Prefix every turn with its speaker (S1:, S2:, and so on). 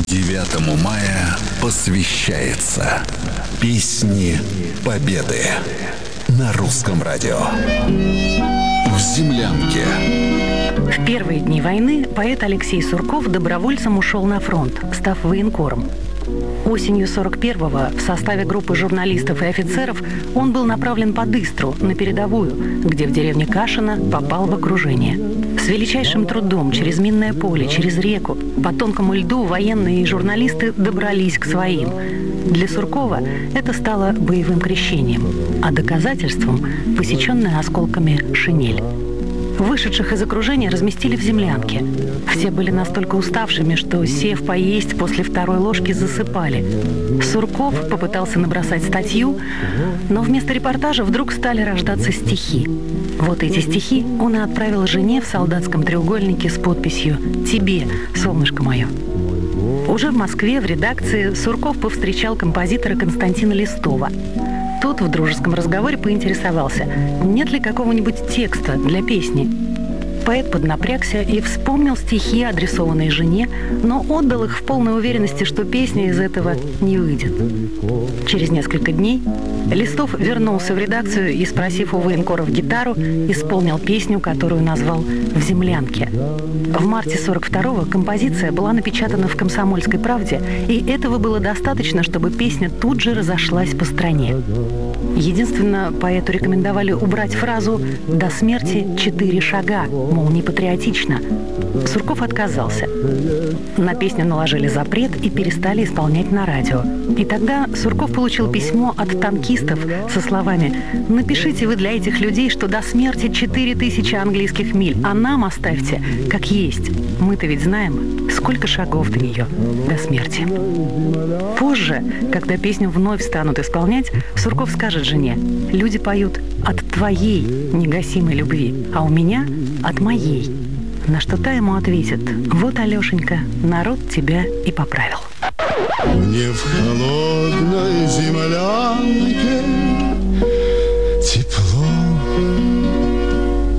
S1: 9 мая посвящается Песни Победы на Русском радио. В землянке.
S2: В первые дни войны поэт Алексей Сурков добровольцем ушел на фронт, став военкором. Осенью 41-го в составе группы журналистов и офицеров он был направлен под Истру, на передовую, где в деревне Кашино попал в окружение. С величайшим трудом, через минное поле, через реку, по тонкому льду военные и журналисты добрались к своим. Для Суркова это стало боевым крещением, а доказательством – посеченная осколками шинель. Вышедших из окружения разместили в землянке. Все были настолько уставшими, что, сев поесть, после второй ложки засыпали. Сурков попытался набросать статью, но вместо репортажа вдруг стали рождаться стихи. Вот эти стихи он и отправил жене в солдатском треугольнике с подписью «Тебе, солнышко мое». Уже в Москве в редакции Сурков повстречал композитора Константина Листова. Тот в дружеском разговоре поинтересовался, нет ли какого-нибудь текста для песни. Поэт поднапрягся и вспомнил стихи, адресованные жене, но отдал их в полной уверенности, что песня из этого не выйдет. Через несколько дней Листов вернулся в редакцию и, спросив у военкоров гитару, исполнил песню, которую назвал «В землянке». В марте 42-го композиция была напечатана в «Комсомольской правде», и этого было достаточно, чтобы песня тут же разошлась по стране. Единственно, поэту рекомендовали убрать фразу «до смерти 4 шага», мол, не патриотично. Сурков отказался. На песню наложили запрет и перестали исполнять на радио. И тогда Сурков получил письмо от танкистов со словами «Напишите вы для этих людей, что до смерти 4000 английских миль, а нам оставьте как есть. Мы-то ведь знаем, сколько шагов до нее, до смерти». Позже, когда песню вновь станут исполнять, Сурков скажет жене: «Люди поют от твоей негасимой любви, а у меня от моей». На что та ему ответит: «Вот, Алешенька, народ тебя и поправил».
S3: Не в холодной землянке